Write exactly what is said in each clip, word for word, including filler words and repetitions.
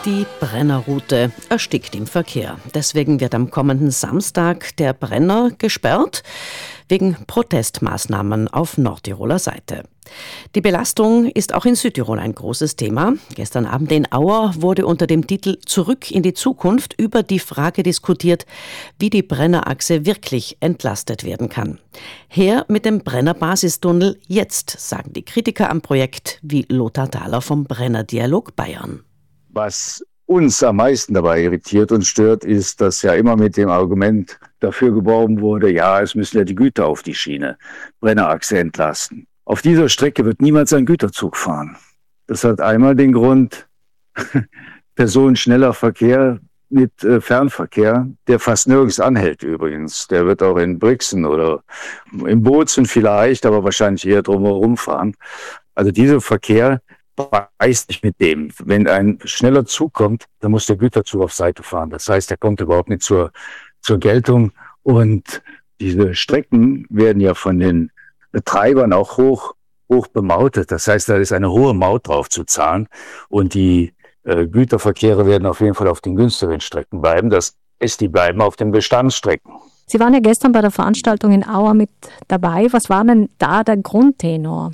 Die Brennerroute erstickt im Verkehr. Deswegen wird am kommenden Samstag der Brenner gesperrt, wegen Protestmaßnahmen auf Nordtiroler Seite. Die Belastung ist auch in Südtirol ein großes Thema. Gestern Abend in Auer wurde unter dem Titel Zurück in die Zukunft über die Frage diskutiert, wie die Brennerachse wirklich entlastet werden kann. Her mit dem Brenner-Basistunnel jetzt, sagen die Kritiker am Projekt wie Lothar Thaler vom Brenner-Dialog Bayern. Was uns am meisten dabei irritiert und stört, ist, dass ja immer mit dem Argument dafür geworben wurde, ja, es müssen ja die Güter auf die Schiene, Brennerachse entlasten. Auf dieser Strecke wird niemals ein Güterzug fahren. Das hat einmal den Grund, personenschneller Verkehr mit äh, Fernverkehr, der fast nirgends anhält übrigens. Der wird auch in Brixen oder in Bozen vielleicht, aber wahrscheinlich eher drumherum fahren. Also dieser Verkehr beißt nicht mit dem. Wenn ein schneller Zug kommt, dann muss der Güterzug auf Seite fahren. Das heißt, er kommt überhaupt nicht zur, zur Geltung. Und diese Strecken werden ja von den Betreibern auch hoch, hoch bemautet. Das heißt, da ist eine hohe Maut drauf zu zahlen. Und die äh, Güterverkehre werden auf jeden Fall auf den günstigeren Strecken bleiben. Das ist, die bleiben auf den Bestandsstrecken. Sie waren ja gestern bei der Veranstaltung in Auer mit dabei. Was war denn da der Grundtenor?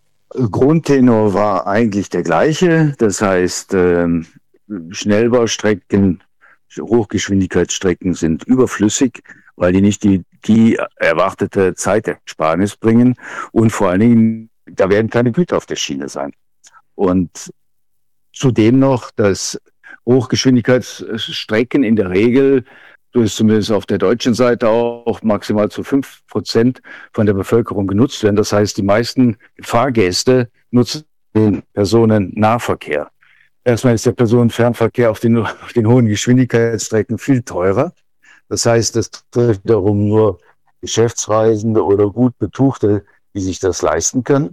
Grundtenor war eigentlich der gleiche. Das heißt, ähm, Schnellbaustrecken, Hochgeschwindigkeitsstrecken sind überflüssig, weil die nicht die, die erwartete Zeitersparnis bringen. Und vor allen Dingen, da werden keine Güter auf der Schiene sein. Und zudem noch, dass Hochgeschwindigkeitsstrecken in der Regel, so ist zumindest auf der deutschen Seite auch, maximal zu fünf Prozent von der Bevölkerung genutzt werden. Das heißt, die meisten Fahrgäste nutzen den Personennahverkehr. Erstmal ist der Personenfernverkehr auf den, auf den hohen Geschwindigkeitsstrecken viel teurer. Das heißt, es trifft darum nur Geschäftsreisende oder gut Betuchte, die sich das leisten können.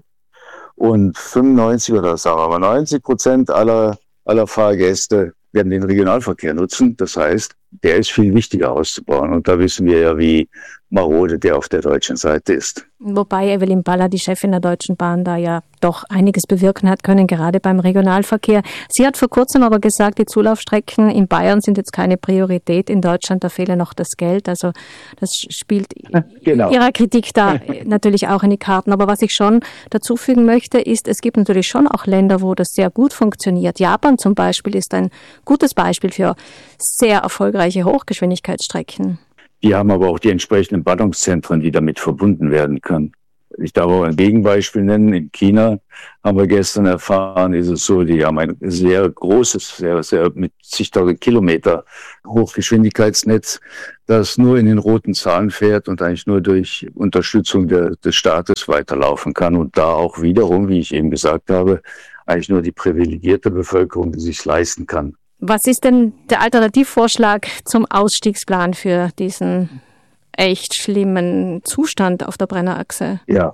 Und fünfundneunzig oder sagen wir mal neunzig Prozent aller, aller Fahrgäste werden den Regionalverkehr nutzen. Das heißt, der ist viel wichtiger auszubauen. Und da wissen wir ja, wie marode der auf der deutschen Seite ist. Wobei Evelyn Baller, die Chefin der Deutschen Bahn, da ja doch einiges bewirken hat können, gerade beim Regionalverkehr. Sie hat vor kurzem aber gesagt, die Zulaufstrecken in Bayern sind jetzt keine Priorität. In Deutschland, da fehle noch das Geld. Also das spielt genau. Ihrer Kritik da natürlich auch in die Karten. Aber was ich schon dazu fügen möchte, ist, es gibt natürlich schon auch Länder, wo das sehr gut funktioniert. Japan zum Beispiel ist ein gutes Beispiel für sehr erfolgreiche Hochgeschwindigkeitsstrecken. Die haben aber auch die entsprechenden Ballungszentren, die damit verbunden werden können. Ich darf auch ein Gegenbeispiel nennen. In China haben wir gestern erfahren, ist es so, die haben ein sehr großes, sehr, sehr mit zigtausend Kilometer Hochgeschwindigkeitsnetz, das nur in den roten Zahlen fährt und eigentlich nur durch Unterstützung der, des Staates weiterlaufen kann. Und da auch wiederum, wie ich eben gesagt habe, eigentlich nur die privilegierte Bevölkerung, die sich leisten kann. Was ist denn der Alternativvorschlag zum Ausstiegsplan für diesen echt schlimmen Zustand auf der Brennerachse? Ja,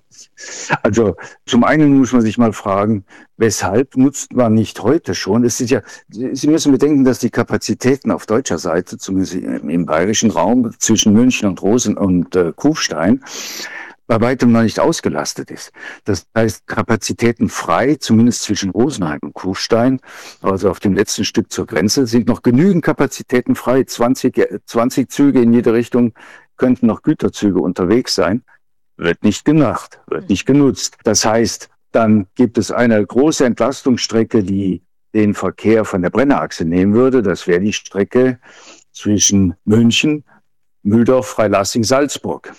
also zum einen muss man sich mal fragen, weshalb nutzt man nicht heute schon? Es ist ja, Sie müssen bedenken, dass die Kapazitäten auf deutscher Seite, zumindest im bayerischen Raum zwischen München und Rosen und äh, Kufstein, bei weitem noch nicht ausgelastet ist. Das heißt, Kapazitäten frei, zumindest zwischen Rosenheim und Kufstein, also auf dem letzten Stück zur Grenze, sind noch genügend Kapazitäten frei. zwanzig, zwanzig Züge in jede Richtung könnten noch Güterzüge unterwegs sein. Wird nicht gemacht, wird nicht genutzt. Das heißt, dann gibt es eine große Entlastungsstrecke, die den Verkehr von der Brennerachse nehmen würde. Das wäre die Strecke zwischen München, Mühldorf, Freilassing, Salzburg.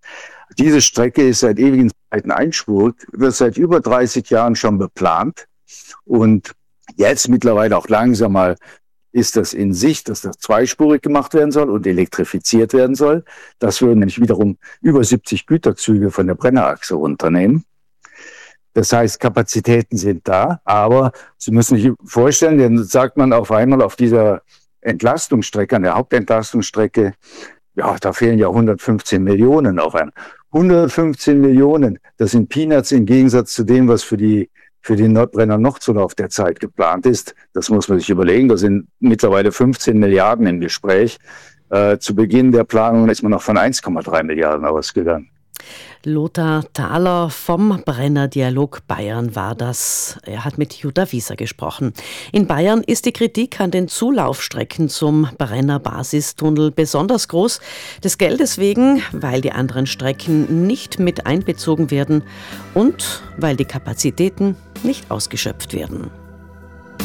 Diese Strecke ist seit ewigen Zeiten einspurig, wird seit über dreißig Jahren schon beplant. Und jetzt mittlerweile auch langsam mal ist das in Sicht, dass das zweispurig gemacht werden soll und elektrifiziert werden soll. Das würden nämlich wiederum über siebzig Güterzüge von der Brennerachse runternehmen. Das heißt, Kapazitäten sind da, aber Sie müssen sich vorstellen, dann sagt man auf einmal auf dieser Entlastungsstrecke, an der Hauptentlastungsstrecke, ja, da fehlen ja hundertfünfzehn Millionen auf ein. hundertfünfzehn Millionen, das sind Peanuts im Gegensatz zu dem, was für die für den Nordbrenner Nordzulauf derzeit geplant ist. Das muss man sich überlegen. Da sind mittlerweile fünfzehn Milliarden im Gespräch. Äh, zu Beginn der Planung ist man noch von eins Komma drei Milliarden ausgegangen. Lothar Thaler vom Brenner Dialog Bayern war das. Er hat mit Jutta Wieser gesprochen. In Bayern ist die Kritik an den Zulaufstrecken zum Brenner Basistunnel besonders groß. Des Geldes wegen, weil die anderen Strecken nicht mit einbezogen werden und weil die Kapazitäten nicht ausgeschöpft werden.